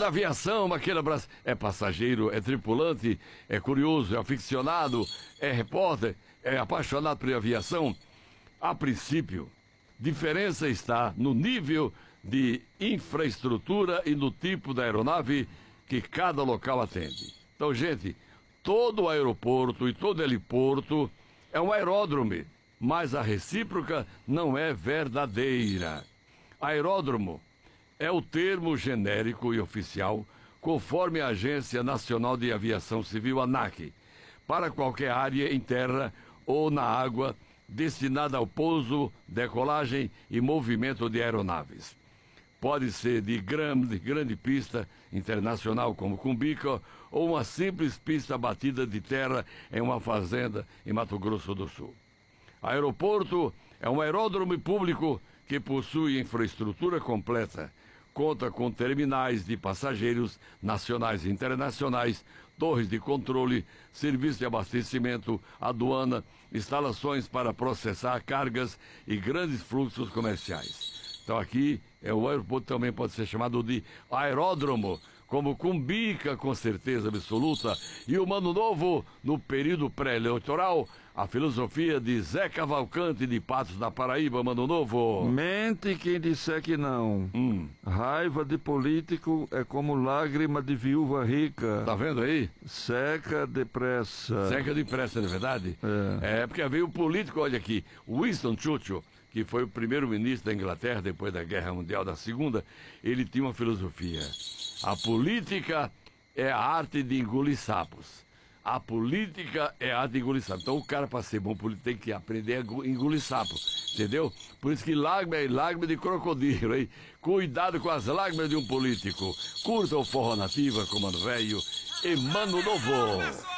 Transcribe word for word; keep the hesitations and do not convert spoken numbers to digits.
da aviação, aquele abraço. É passageiro, é tripulante, é curioso, é aficionado, é repórter, é apaixonado por aviação. A princípio, diferença está no nível de infraestrutura e no tipo da aeronave que cada local atende. Então, gente, todo aeroporto e todo heliporto é um aeródromo, mas a recíproca não é verdadeira. Aeródromo é o termo genérico e oficial, conforme a Agência Nacional de Aviação Civil, ANAC, para qualquer área em terra ou na água destinada ao pouso, decolagem e movimento de aeronaves. Pode ser de grande, de grande pista internacional, como Cumbica, ou uma simples pista batida de terra em uma fazenda em Mato Grosso do Sul. Aeroporto é um aeródromo público que possui infraestrutura completa, conta com terminais de passageiros nacionais e internacionais, torres de controle, serviço de abastecimento, aduana, instalações para processar cargas e grandes fluxos comerciais. Então aqui é o aeroporto, também pode ser chamado de aeródromo, como Cumbica, com certeza absoluta, e o Mano Novo, no período pré-eleitoral, a filosofia de Zé Cavalcante de Patos da Paraíba, Mano Novo. Mente quem disser que não. Hum. Raiva de político é como lágrima de viúva rica. Tá vendo aí? Seca depressa. Seca depressa, não é verdade? É. É, porque veio o político, olha aqui, Winston Churchill, que foi o primeiro-ministro da Inglaterra depois da Guerra Mundial da Segunda, ele tinha uma filosofia. A política é a arte de engolir sapos. A política é a arte de engolir sapos. Então o cara, para ser bom político, tem que aprender a engolir sapos, entendeu? Por isso que lágrima é lágrima de crocodilo, hein? Cuidado com as lágrimas de um político. Curta o Forró Nativa com Mano Velho e Mano Novo.